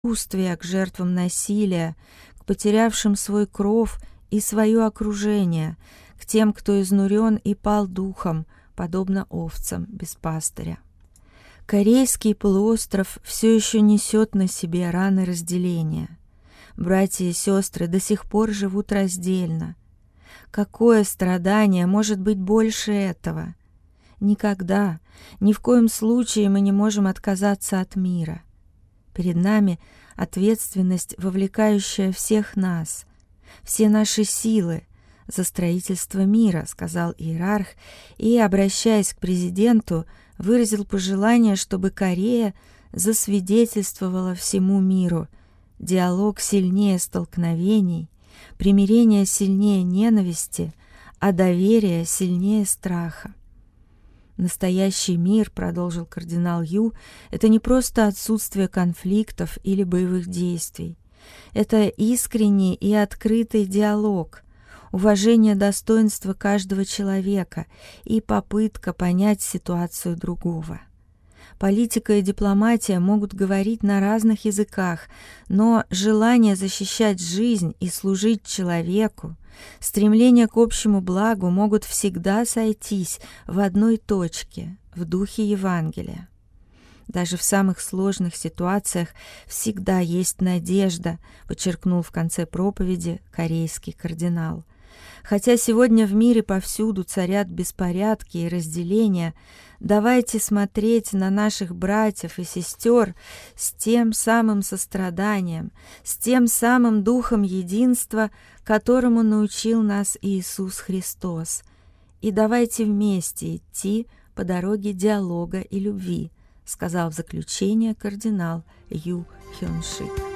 сочувствия к жертвам насилия, к потерявшим свой кров и свое окружение, к тем, кто изнурен и пал духом, подобно овцам без пастыря. Корейский полуостров все еще несет на себе раны разделения. Братья и сестры до сих пор живут раздельно. Какое страдание может быть больше этого? Никогда, ни в коем случае мы не можем отказаться от мира. Перед нами ответственность, вовлекающая всех нас, все наши силы за строительство мира, сказал иерарх и, обращаясь к президенту, выразил пожелание, чтобы Корея засвидетельствовала всему миру: диалог сильнее столкновений, примирение сильнее ненависти, а доверие сильнее страха. Настоящий мир, продолжил кардинал Ю, это не просто отсутствие конфликтов или боевых действий. Это искренний и открытый диалог, уважение достоинства каждого человека и попытка понять ситуацию другого. Политика и дипломатия могут говорить на разных языках, но желание защищать жизнь и служить человеку, стремление к общему благу могут всегда сойтись в одной точке, в духе Евангелия. Даже в самых сложных ситуациях всегда есть надежда, подчеркнул в конце проповеди корейский кардинал. Хотя сегодня в мире повсюду царят беспорядки и разделения, давайте смотреть на наших братьев и сестер с тем самым состраданием, с тем самым духом единства, которому научил нас Иисус Христос. И давайте вместе идти по дороге диалога и любви, сказал в заключение кардинал Ю Хён Шик.